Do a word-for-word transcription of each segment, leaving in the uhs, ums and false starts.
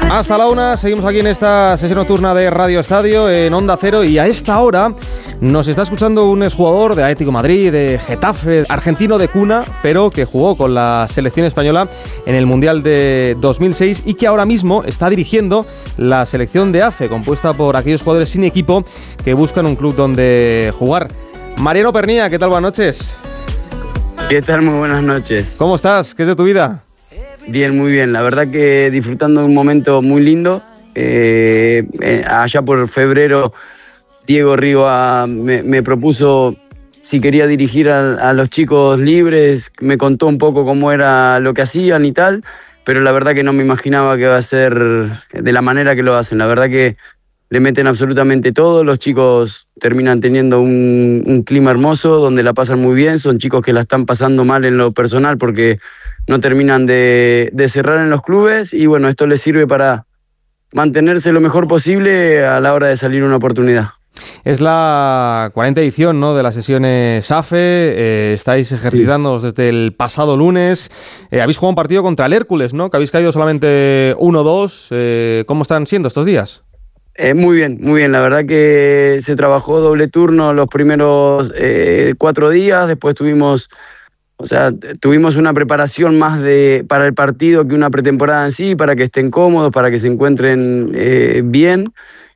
Hasta la una, seguimos aquí en esta sesión nocturna de Radio Estadio en Onda Cero, y a esta hora nos está escuchando un exjugador de Atlético de Madrid, de Getafe, argentino de cuna, pero que jugó con la selección española en el Mundial de dos mil seis y que ahora mismo está dirigiendo la selección de A F E, compuesta por aquellos jugadores sin equipo que buscan un club donde jugar. Mariano Pernía, ¿qué tal? Buenas noches. ¿Qué tal? Muy buenas noches. ¿Cómo estás? ¿Qué es de tu vida? Bien, muy bien. La verdad que disfrutando de un momento muy lindo. Eh, eh, allá por febrero, Diego Riva me, me propuso si quería dirigir a, a los chicos libres. Me contó un poco cómo era lo que hacían y tal, pero la verdad que no me imaginaba que iba a ser de la manera que lo hacen. La verdad que le meten absolutamente todo. Los chicos terminan teniendo un, un clima hermoso donde la pasan muy bien. Son chicos que la están pasando mal en lo personal porque no terminan de, de cerrar en los clubes, y bueno, esto les sirve para mantenerse lo mejor posible a la hora de salir una oportunidad. Es la cuarta edición, ¿no?, de las sesiones A F E, eh, estáis ejercitándoos sí. desde el pasado lunes, eh, habéis jugado un partido contra el Hércules, ¿no?, que habéis caído solamente uno dos, eh, ¿cómo están siendo estos días? Eh, muy bien, muy bien, la verdad que se trabajó doble turno los primeros eh, cuatro días, después tuvimos... O sea, tuvimos una preparación más de, para el partido que una pretemporada en sí, para que estén cómodos, para que se encuentren eh, bien.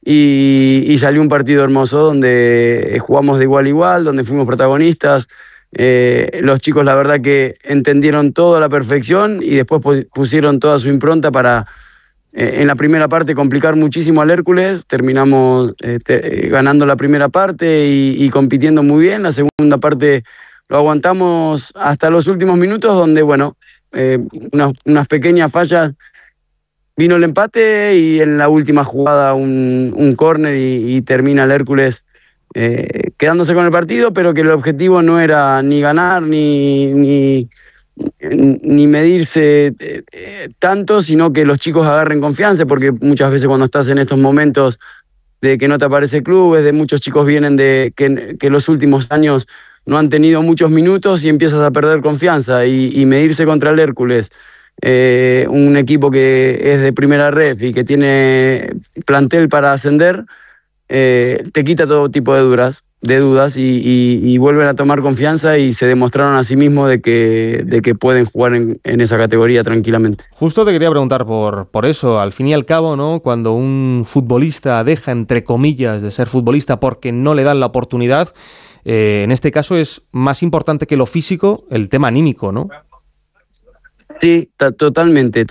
Y, y salió un partido hermoso donde jugamos de igual a igual, donde fuimos protagonistas. Eh, los chicos, la verdad que entendieron todo a la perfección y después pusieron toda su impronta para, eh, en la primera parte, complicar muchísimo al Hércules. Terminamos eh, te, ganando la primera parte y, y compitiendo muy bien. La segunda parte lo aguantamos hasta los últimos minutos, donde, bueno, eh, unas, unas pequeñas fallas, vino el empate y en la última jugada un, un córner y, y termina el Hércules eh, quedándose con el partido, pero que el objetivo no era ni ganar ni, ni, ni medirse eh, tanto, sino que los chicos agarren confianza, porque muchas veces cuando estás en estos momentos de que no te aparece clubes, de muchos chicos vienen de que, que los últimos años no han tenido muchos minutos y empiezas a perder confianza, y, y medirse contra el Hércules, eh, un equipo que es de primera ref y que tiene plantel para ascender, eh, te quita todo tipo de dudas, de dudas y, y, y vuelven a tomar confianza y se demostraron a sí mismos de que, de que pueden jugar en, en esa categoría tranquilamente. Justo te quería preguntar por, por eso, al fin y al cabo, ¿no?, cuando un futbolista deja, entre comillas, de ser futbolista porque no le dan la oportunidad, Eh, en este caso es más importante que lo físico el tema anímico, ¿no? Sí, t- totalmente.